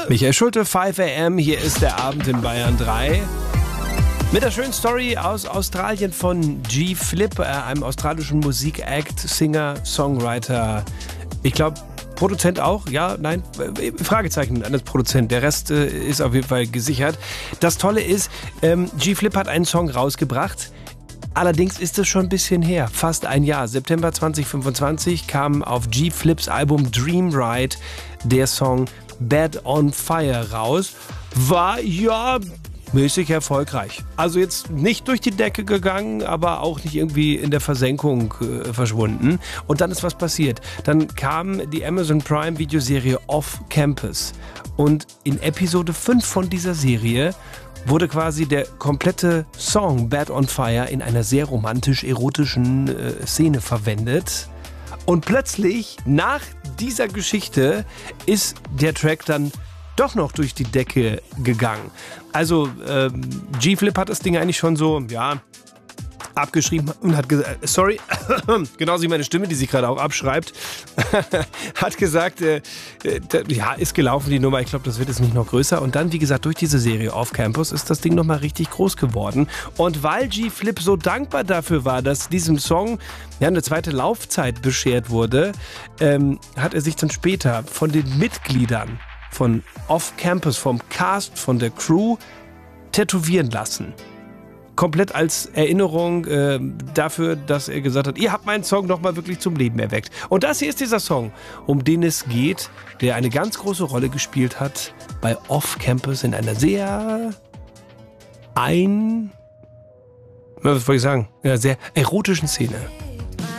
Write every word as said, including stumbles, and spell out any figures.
Michael Schulte, fünf a m, hier ist der Abend in Bayern drei. Mit der schönen Story aus Australien von G-Flip, einem australischen Musikact, Singer, Songwriter. Ich glaube, Produzent auch? Ja, nein? Fragezeichen an das Produzent. Der Rest äh, ist auf jeden Fall gesichert. Das Tolle ist, ähm, G-Flip hat einen Song rausgebracht. Allerdings ist es schon ein bisschen her, fast ein Jahr. September zwanzig fünfundzwanzig kam auf G-Flips Album Dream Ride der Song Bad on Fire raus. War ja mäßig erfolgreich. Also jetzt nicht durch die Decke gegangen, aber auch nicht irgendwie in der Versenkung äh, verschwunden. Und dann ist was passiert. Dann kam die Amazon Prime Videoserie Off Campus. Und in Episode fünf von dieser Serie wurde quasi der komplette Song Bad on Fire in einer sehr romantisch-erotischen äh, Szene verwendet. Und plötzlich, nach dieser Geschichte, ist der Track dann doch noch durch die Decke gegangen. Also ähm, G-Flip hat das Ding eigentlich schon so, ja, abgeschrieben und hat gesagt, sorry, genauso wie meine Stimme, die sich gerade auch abschreibt, hat gesagt, äh, äh, ja, ist gelaufen die Nummer, ich glaube, das wird jetzt nicht noch größer. Und dann, wie gesagt, durch diese Serie Off Campus ist das Ding nochmal richtig groß geworden. Und weil G-Flip so dankbar dafür war, dass diesem Song ja, eine zweite Laufzeit beschert wurde, ähm, hat er sich dann später von den Mitgliedern von Off Campus, vom Cast, von der Crew tätowieren lassen. Komplett als Erinnerung äh, dafür, dass er gesagt hat, ihr habt meinen Song nochmal wirklich zum Leben erweckt. Und das hier ist dieser Song, um den es geht, der eine ganz große Rolle gespielt hat bei Off Campus in einer sehr ein... was wollte ich sagen? In einer sehr erotischen Szene.